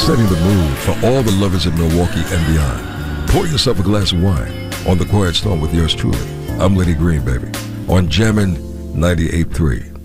setting the mood for all the lovers in Milwaukee and beyond. Pour yourself a glass of wine on The Quiet Storm with yours truly. I'm Lenny Green, baby, on Jammin' 98.3.